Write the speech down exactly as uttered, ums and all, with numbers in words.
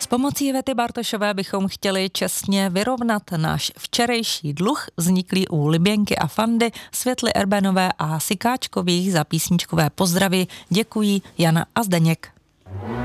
pomocí Ivety Bartošové bychom chtěli čestně vyrovnat náš včerejší dluh vzniklý u Liběnky a Fandy, Světly Erbenové a Sikáčkových. Za písničkové pozdravy děkují Jana a Zdeněk.